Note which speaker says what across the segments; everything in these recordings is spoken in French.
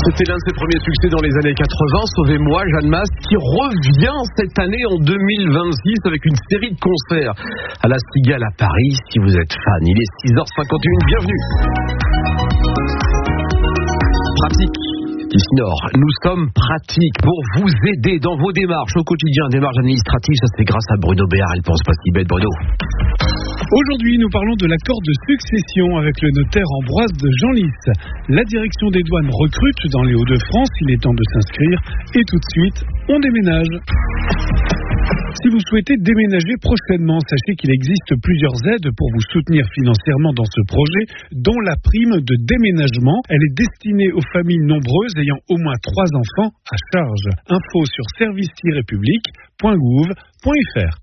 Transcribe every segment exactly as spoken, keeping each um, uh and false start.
Speaker 1: C'était l'un de ses premiers succès dans les années quatre-vingts, Sauvez-moi, Jeanne Mas, qui revient cette année en deux mille vingt-six avec une série de concerts à la Cigale à Paris. Si vous êtes fan, il est six heures cinquante et une, bienvenue. Pratique. Ici Nord, nous sommes pratiques pour vous aider dans vos démarches au quotidien, démarches administratives. Ça c'est grâce à Bruno Béard, elle pense pas si bête, Bruno.
Speaker 2: Aujourd'hui, nous parlons de l'accord de succession avec le notaire Ambroise de Genlis. La direction des douanes recrute dans les Hauts-de-France. Il est temps de s'inscrire et tout de suite, on déménage. Si vous souhaitez déménager prochainement, sachez qu'il existe plusieurs aides pour vous soutenir financièrement dans ce projet, dont la prime de déménagement. Elle est destinée aux familles nombreuses ayant au moins trois enfants à charge. Info sur service tiret public point gouv point fr.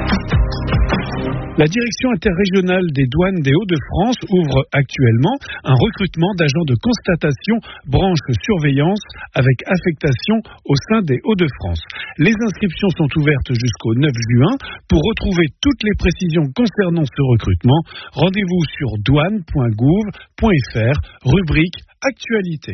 Speaker 2: La direction interrégionale des douanes des Hauts-de-France ouvre actuellement un recrutement d'agents de constatation branche surveillance avec affectation au sein des Hauts-de-France. Les inscriptions sont ouvertes jusqu'au neuf juin. Pour retrouver toutes les précisions concernant ce recrutement, rendez-vous sur douane point gouv point fr, rubrique Actualité.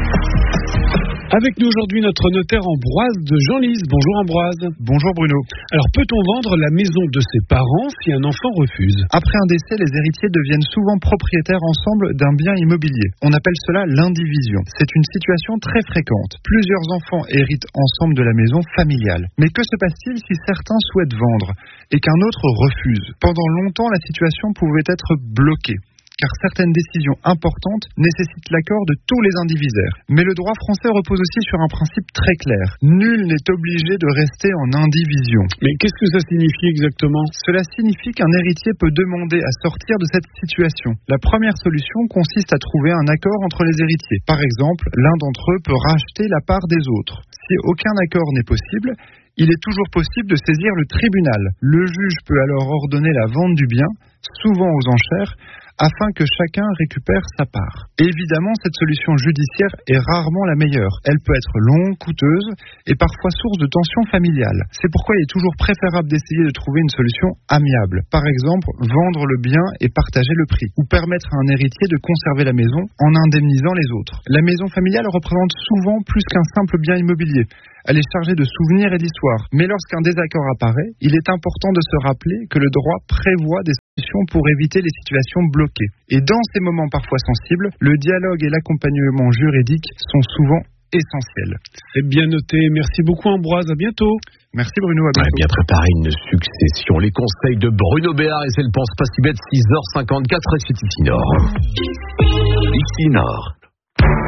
Speaker 2: Avec nous aujourd'hui notre notaire Ambroise de Genlis. Bonjour Ambroise.
Speaker 3: Bonjour Bruno.
Speaker 2: Alors peut-on vendre la maison de ses parents si un enfant refuse ?
Speaker 3: Après un décès, les héritiers deviennent souvent propriétaires ensemble d'un bien immobilier. On appelle cela l'indivision. C'est une situation très fréquente. Plusieurs enfants héritent ensemble de la maison familiale. Mais que se passe-t-il si certains souhaitent vendre et qu'un autre refuse ? Pendant longtemps, la situation pouvait être bloquée, car certaines décisions importantes nécessitent l'accord de tous les indivisaires. Mais le droit français repose aussi sur un principe très clair. Nul n'est obligé de rester en indivision.
Speaker 2: Mais qu'est-ce que ça signifie exactement ?
Speaker 3: Cela signifie qu'un héritier peut demander à sortir de cette situation. La première solution consiste à trouver un accord entre les héritiers. Par exemple, l'un d'entre eux peut racheter la part des autres. Si aucun accord n'est possible, il est toujours possible de saisir le tribunal. Le juge peut alors ordonner la vente du bien, souvent aux enchères, afin que chacun récupère sa part. Évidemment, cette solution judiciaire est rarement la meilleure. Elle peut être longue, coûteuse et parfois source de tensions familiales. C'est pourquoi il est toujours préférable d'essayer de trouver une solution amiable. Par exemple, vendre le bien et partager le prix, ou permettre à un héritier de conserver la maison en indemnisant les autres. La maison familiale représente souvent plus qu'un simple bien immobilier. Elle est chargée de souvenirs et d'histoire. Mais lorsqu'un désaccord apparaît, il est important de se rappeler que le droit prévoit des solutions pour éviter les situations bloquées. Et dans ces moments parfois sensibles, le dialogue et l'accompagnement juridique sont souvent essentiels.
Speaker 2: C'est bien noté. Merci beaucoup Ambroise. À bientôt.
Speaker 3: Merci Bruno. À bientôt.
Speaker 1: Très bien préparé une succession. Les conseils de Bruno Béard et c'est le pense pas si bête, six heures cinquante-quatre, c'est ici Nord. Ici Nord.